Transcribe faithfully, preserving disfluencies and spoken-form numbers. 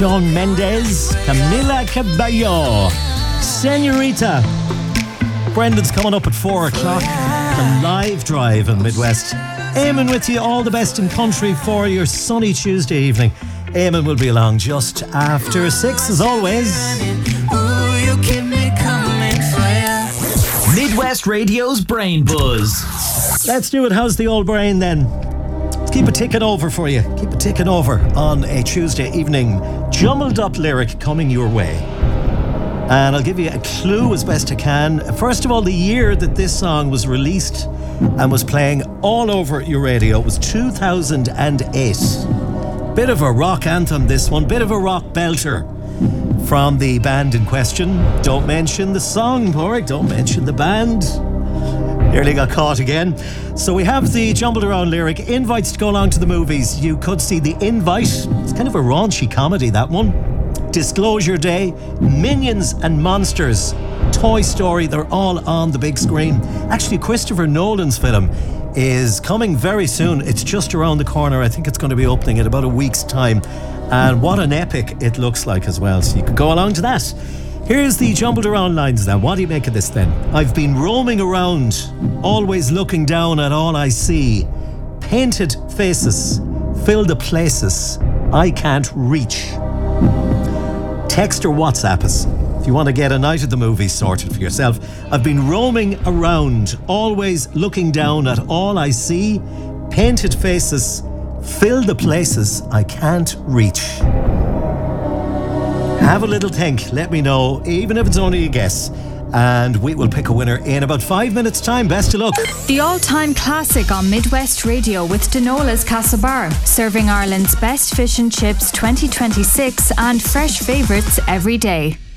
Shawn Mendes, Camila Cabello, Senorita. Brendan's coming up at four o'clock. The live drive in Midwest. Eamon with you, all the best in country for your sunny Tuesday evening. Eamon will be along just after six as always. Midwest Radio's Brain Buzz. Let's do it. How's the old brain then? Let's keep it ticking over for you. Keep it ticking over on a Tuesday evening. Jumbled up lyric coming your way. And I'll give you a clue as best I can. First of all, the year that this song was released and was playing all over your radio was two thousand eight. Bit of a rock anthem, this one. Bit of a rock belter from the band in question. Don't mention the song, Porrick. Don't mention the band. Nearly got caught again. So we have the jumbled around lyric. Invites to go along to the movies. You could see The Invite. It's kind of a raunchy comedy, that one. Disclosure Day, Minions and Monsters, Toy Story, they're all on the big screen. Actually, Christopher Nolan's film is coming very soon. It's just around the corner. I think it's going to be opening in about a week's time. And what an epic it looks like as well. So you could go along to that. Here's the jumbled around lines then. What do you make of this then? I've been roaming around, always looking down at all I see. Painted faces fill the places I can't reach. Text or WhatsApp us if you want to get a night at the movies sorted for yourself. I've been roaming around, always looking down at all I see. Painted faces fill the places I can't reach. Have a little think, let me know, even if it's only a guess, and we will pick a winner in about five minutes' time. Best of luck. The all-time classic on Midwest Radio with Denola's Castlebar, serving Ireland's best fish and chips twenty twenty-six and fresh favourites every day.